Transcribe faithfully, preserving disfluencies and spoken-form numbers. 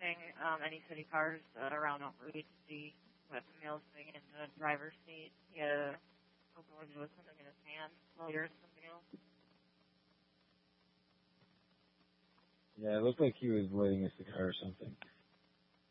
watching um, any city cars uh, around Oak Ridge to see what male sitting in the driver's seat. He had a open window with something in his hand while you're something else. Yeah, it looked like he was lighting a cigar or something.